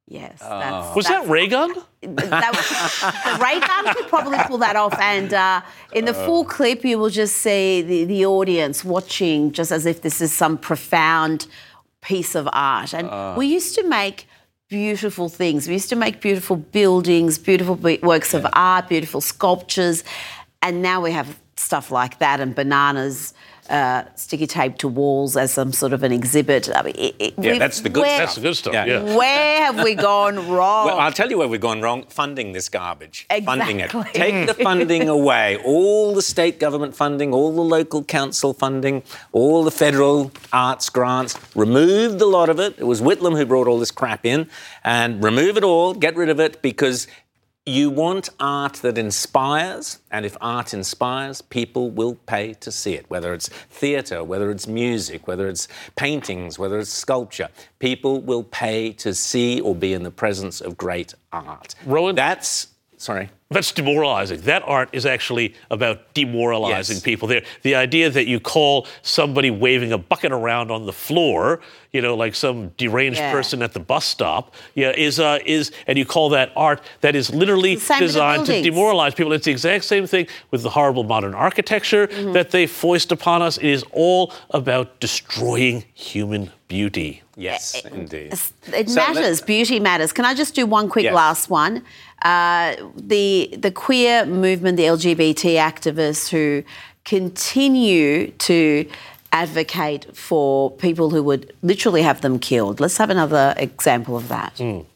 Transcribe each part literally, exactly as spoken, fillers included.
Yes. Oh. That's, Was that's, that ray gun? That was, the ray gun could probably pull that off. And uh, in the full clip, you will just see the, the audience watching just as if this is some profound piece of art. And Uh. we used to make beautiful things. We used to make beautiful buildings, beautiful works of art, beautiful sculptures. And now we have stuff like that and bananas uh, sticky tape to walls as some sort of an exhibit. I mean, it, it, Yeah, that's the good where, That's the good stuff, yeah. Yeah. Where have we gone wrong? Well, I'll tell you where we've gone wrong. Funding this garbage. Funding it. Exactly. Take the funding away. All the state government funding, all the local council funding, all the federal arts grants. Remove the lot of it. It was Whitlam who brought all this crap in. And remove it all. Get rid of it because you want art that inspires, and if art inspires, people will pay to see it, whether it's theatre, whether it's music, whether it's paintings, whether it's sculpture. People will pay to see or be in the presence of great art. Rowan? That's... Sorry. That's demoralising. That art is actually about demoralising Yes. people. There, the idea that you call somebody waving a bucket around on the floor, you know, like some deranged Yeah. person at the bus stop, yeah, is uh, is, and you call that art that is literally It's the same with the designed to buildings. demoralise people. It's the exact same thing with the horrible modern architecture Mm-hmm. that they foist upon us. It is all about destroying human beauty. Yes, indeed. It So let- matters. Beauty matters. Can I just do one quick Yes. last one? Uh, the the queer movement, the L G B T activists who continue to advocate for people who would literally have them killed. Let's have another example of that. Mm.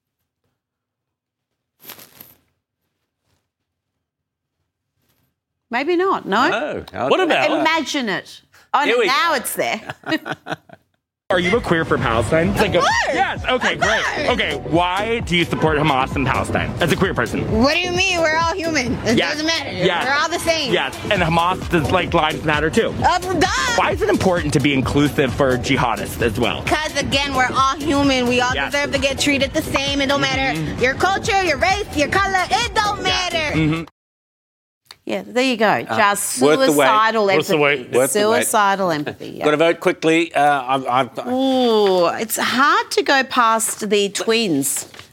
Maybe not. No. Oh, okay. What about- Imagine it. Oh, Here we now go. it's there. Are you a queer for Palestine? Of course! Yes, okay, Of great. course! Okay, why do you support Hamas in Palestine as a queer person? What do you mean? We're all human. It Yes. doesn't matter. Yes. We're all the same. Yes, and Hamas does like lives matter too. Uh, duh! Why is it important to be inclusive for jihadists as well? Because again, we're all human. We all Yes. deserve to get treated the same. It don't matter your culture, your race, your color. It don't matter. Mm-hmm. Yeah, there you go. Just worth the wait. suicidal Worth the empathy. wait. Worth the wait. Suicidal empathy. Yeah. Got to vote quickly. Uh, I've, I've, Ooh, it's hard to go past the twins